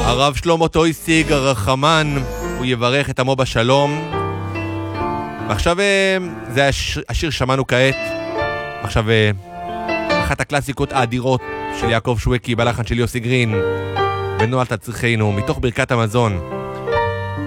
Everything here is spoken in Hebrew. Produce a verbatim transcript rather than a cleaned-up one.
הרב שלמה טויסיג הרחמן, הוא יברך את עמו בשלום. ועכשיו זה השיר, השיר שמענו כעת. עכשיו אחת הקלאסיקות האדירות של יעקב שווקי בלחן של יוסי גרין, ונועל תצריכנו מתוך ברכת המזון.